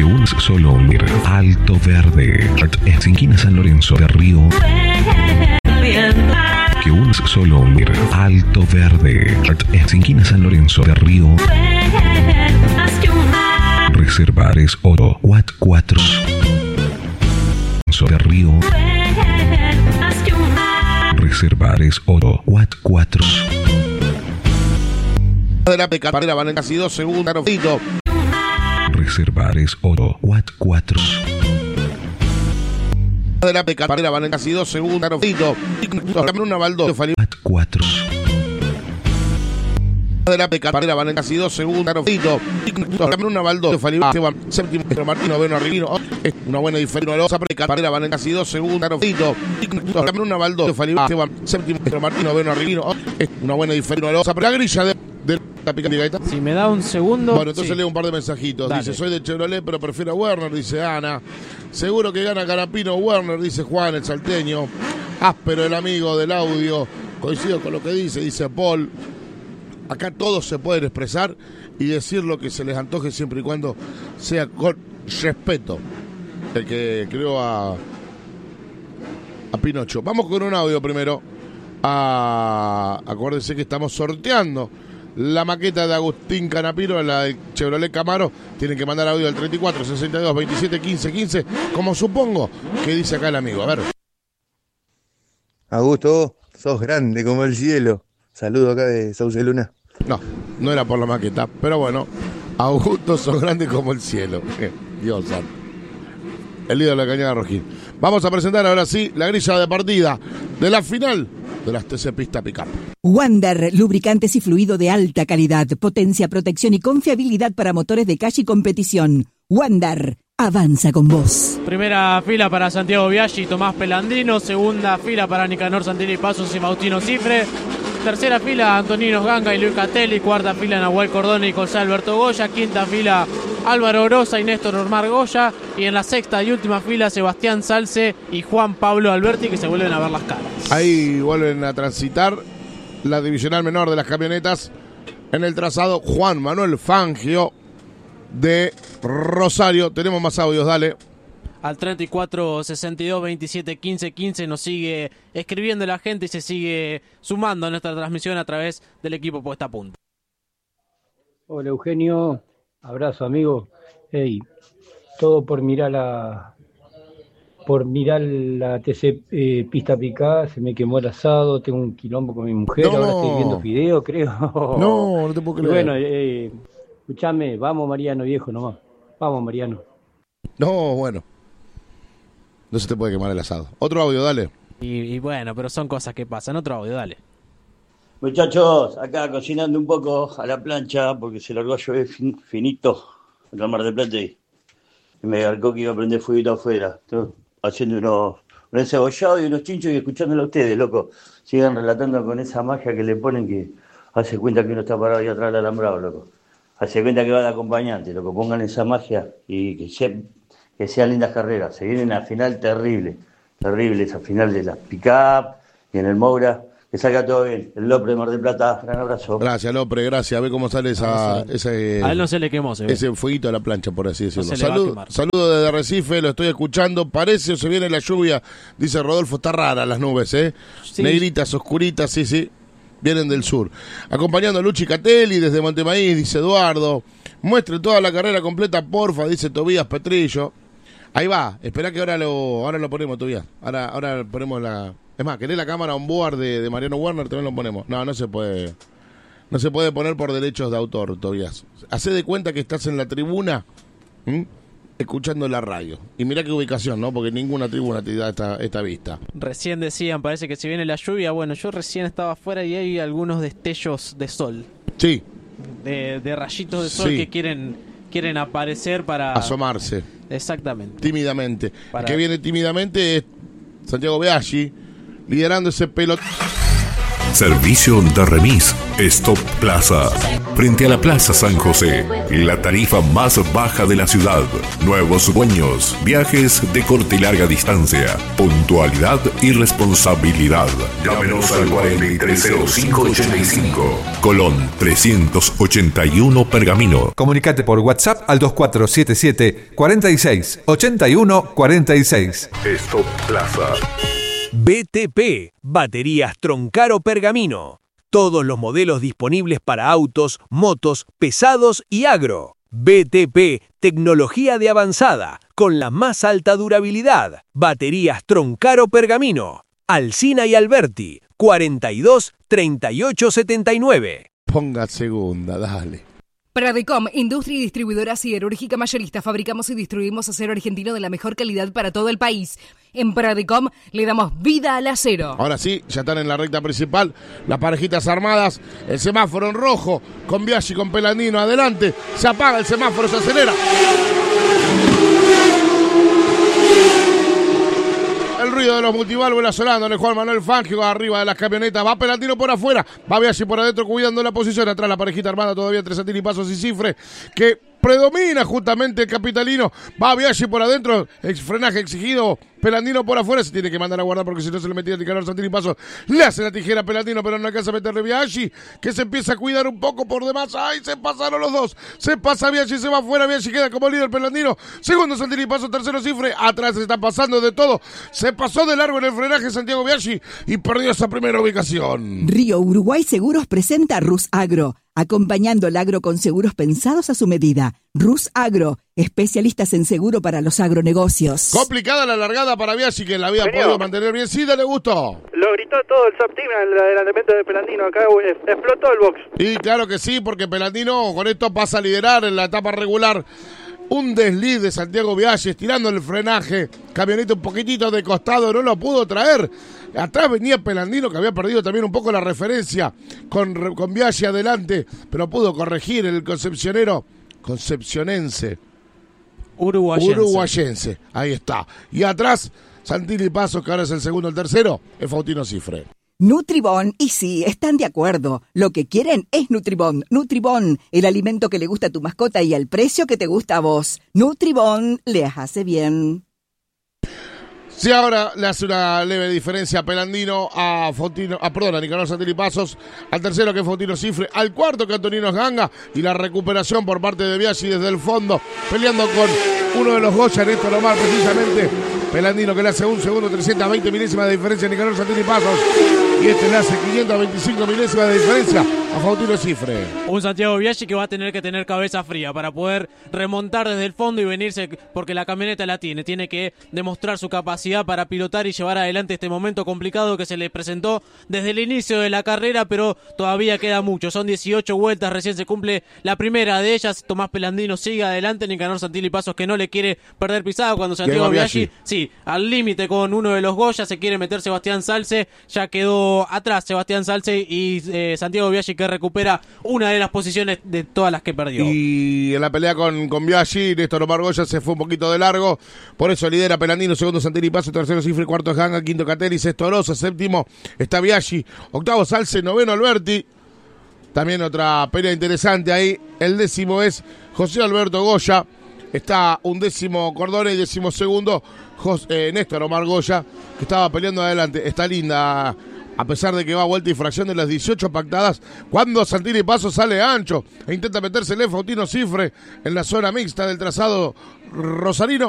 un solo unir. Alto Verde. Esquina San Lorenzo de Río. Que un solo unir. Alto Verde. Esquina San Lorenzo de Río. Reservares Oro. 4 de Río. Reservares Oro. 4 de la carrera van en casi 2 segundos. Reservares Oro. 4 de la carrera van en casi 2 segundos. Una baldo. 4 de la carrera van en casi 2 segundos. Una baldo. Séptimo Martín, noveno Arriguino. Una buena diferencia. Carrera van en casi 2 segundos. Una baldo. Séptimo Martín, noveno Arriguino. Una buena diferencia. La grilla de la picante. Si me da un segundo. Bueno, entonces sí. leo un par de mensajitos. Dale. Dice, soy de Chevrolet, pero prefiero a Werner, dice Ana. Seguro que gana Canapino Werner, dice Juan, el salteño. Áspero, el amigo del audio. Coincido con lo que dice Paul. Acá todos se pueden expresar y decir lo que se les antoje siempre y cuando sea con respeto. El que creó a Pinocho. Vamos con un audio primero. Acuérdense que estamos sorteando la maqueta de Agustín Canapino, la de Chevrolet Camaro. Tienen que mandar audio al 34 62 27 15 15, como supongo que dice acá el amigo. A ver. Augusto, sos grande como el cielo. Saludo acá de Sauce Luna. No era por la maqueta, pero bueno. Augusto, sos grande como el cielo. Dios santo. El líder de la Cañada Rojín. Vamos a presentar ahora sí la grilla de partida de la final de las TC Pista Pickup. Wander, lubricantes y fluido de alta calidad, potencia, protección y confiabilidad para motores de calle y competición. Wander, avanza con vos. Primera fila para Santiago Biaggi y Tomás Pelandrino. Segunda fila para Nicanor Santilli Pasos y Faustino Cifre. Tercera fila Antonino Ganga y Luis Catelli. Cuarta fila Nahuel Cordone y José Alberto Goya. Quinta fila Álvaro Grosa y Néstor Ormar Goya. Y en la sexta y última fila Sebastián Salce y Juan Pablo Alberti, que se vuelven a ver las caras. Ahí vuelven a transitar la divisional menor de las camionetas. En el trazado Juan Manuel Fangio de Rosario. Tenemos más audios, dale. Al 34 62 27 15 15 nos sigue escribiendo la gente y se sigue sumando a nuestra transmisión a través del equipo Puesta a Punto. Hola Eugenio, abrazo amigo. Hey, todo por mirar la TC Pista Picada, se me quemó el asado, tengo un quilombo con mi mujer, ahora estoy viendo video, creo. No te puedo creer. Y bueno, escuchame, vamos Mariano viejo nomás, vamos Mariano. No, bueno. No se te puede quemar el asado. Otro audio, dale. Y bueno, pero son cosas que pasan. Otro audio, dale. Muchachos, acá cocinando un poco a la plancha porque se largó a llover finito en el Mar del Plata y me garcó que iba a prender fueguito afuera. Estoy haciendo un encebollado y unos chinchos y escuchándolo a ustedes, loco. Sigan relatando con esa magia que le ponen que hace cuenta que uno está parado ahí atrás del alambrado, loco. Hace cuenta que va de acompañante, loco. Pongan esa magia y que sean lindas carreras. Se viene una final terrible esa final de la pick-up y en el Moura. Que salga todo bien. El Lopre de Mar del Plata, gran abrazo. Gracias, Lopre, gracias. A ver cómo sale a él no se le quemó, ese fueguito a la plancha, por así decirlo. No saludo desde Recife, lo estoy escuchando. Parece o se viene la lluvia, dice Rodolfo. Está rara las nubes, Sí. Negritas, oscuritas, sí. Vienen del sur. Acompañando a Luchi Catelli desde Montemaíz, dice Eduardo. Muestre toda la carrera completa, porfa, dice Tobías Petrillo. Ahí va, esperá que ahora lo ponemos, Tobías. Ahora ponemos la... Es más, querés la cámara on board de Mariano Werner, también lo ponemos. No se puede. No se puede poner por derechos de autor, Tobías. Hacé de cuenta que estás en la tribuna, escuchando la radio. Y mirá qué ubicación, ¿no? Porque ninguna tribuna te da esta vista. Recién decían, parece que si viene la lluvia, bueno, yo recién estaba afuera y hay algunos destellos de sol. Sí. De rayitos de sol que quieren aparecer para... Asomarse. Exactamente. Tímidamente. El que viene tímidamente es Santiago Biaggi, liderando ese pelotón. Servicio de remis Stop Plaza. Frente a la Plaza San José, la tarifa más baja de la ciudad. Nuevos dueños, viajes de corta y larga distancia, puntualidad y responsabilidad. Llámenos al 430585, Colón 381 Pergamino. Comunicate por WhatsApp al 2477 46 81 46. Stop Plaza. BTP, Baterías Troncaro Pergamino. Todos los modelos disponibles para autos, motos, pesados y agro. BTP, tecnología de avanzada, con la más alta durabilidad. Baterías Troncaro Pergamino. Alsina y Alberti, 42 38 79. Ponga segunda, dale. Pradecom, industria y distribuidora siderúrgica mayorista. Fabricamos y distribuimos acero argentino de la mejor calidad para todo el país. En Pradecom le damos vida al acero. Ahora sí, ya están en la recta principal las parejitas armadas. El semáforo en rojo con Biaggi, con Pelandino adelante. Se apaga el semáforo, se acelera. El ruido de los multiválvulas sonando en el Juan Manuel Fangio arriba de las camionetas. Va Pelandino por afuera, va Biaggi por adentro cuidando la posición. Atrás la parejita armada todavía entre Santini, Pasos y Cifre, que predomina justamente el capitalino. Va Biaggi por adentro, el frenaje exigido. Pelandino por afuera, se tiene que mandar a guardar porque si no se le metía el Nicanor Santini Pasos. Le hace la tijera a Pelandino, pero no alcanza a meterle Biaggi, que se empieza a cuidar un poco por demás. ¡Ay! Se pasaron los dos. Se pasa Biaggi, se va afuera. Biaggi queda como líder Pelandino. Segundo Santini Pasos, tercero Cifre. Atrás se está pasando de todo. Se pasó de largo en el frenaje Santiago Biaggi y perdió esa primera ubicación. Río Uruguay Seguros presenta Rus Agro, acompañando el agro con seguros pensados a su medida. Rus Agro, especialistas en seguro para los agronegocios. Complicada la largada para Biaggi, que la había podido mantener bien. Sí, le gustó. Lo gritó todo el subteam en el adelantamiento de Pelandino. Acá explotó el box. Y claro que sí, porque Pelandino con esto pasa a liderar en la etapa regular. Un desliz de Santiago Biaggi estirando el frenaje. Camioneta un poquitito de costado, no lo pudo traer. Atrás venía Pelandino, que había perdido también un poco la referencia con Biaggi adelante, pero pudo corregir el concepcionense. Uruguayense. Ahí está. Y atrás, Santini Pasos, que ahora es el segundo, el tercero, es Faustino Cifre. Nutribón, y sí, están de acuerdo. Lo que quieren es Nutribón. Nutribón, el alimento que le gusta a tu mascota y al precio que te gusta a vos. Nutribón les hace bien. Sí, ahora le hace una leve diferencia a Pelandino, a Nicanor Santini Pasos, al tercero que es Faustino Cifre, al cuarto que Antonino Ganga, y la recuperación por parte de Biaggi desde el fondo, peleando con uno de los Goya, Néstor Omar, precisamente. Pelandino que le hace un segundo, 320 milésimas de diferencia a Nicanor Santini Pasos, y este le hace 525 milésimas de diferencia a Faustino Cifre. Un Santiago Biaggi que va a tener que tener cabeza fría para poder remontar desde el fondo y venirse, porque la camioneta la tiene que demostrar su capacidad para pilotar y llevar adelante este momento complicado que se le presentó desde el inicio de la carrera, pero todavía queda mucho. Son 18 vueltas, recién se cumple la primera de ellas. Tomás Pelandino sigue adelante, Nicanor Santini Pasos que no le quiere perder pisada cuando Santiago Biaggi, sí, al límite con uno de los Goya, se quiere meter Sebastián Salce, ya quedó atrás Sebastián Salce y Santiago Biaggi que recupera una de las posiciones de todas las que perdió. Y en la pelea con Biaggi, Néstor Omar Goya se fue un poquito de largo, por eso lidera Pelandino, segundo Santini Pasos, tercero Cifre, cuarto Ganga, quinto Catelli, sexto Orosa, séptimo está Biaggi, octavo Salce, noveno Alberti. También otra pelea interesante ahí, el décimo es José Alberto Goya, está undécimo Cordone y décimo segundo Néstor Omar Goya, que estaba peleando adelante. Está linda, a pesar de que va a vuelta y fracción de las 18 pactadas, cuando Santini Pasos sale ancho e intenta metérsele Faustino Cifre en la zona mixta del trazado rosarino.